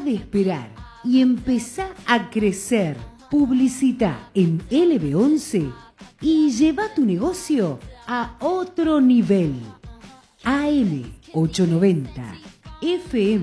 de esperar y empezá a crecer. Publicita en LB11 y lleva tu negocio a otro nivel. AM 890 FM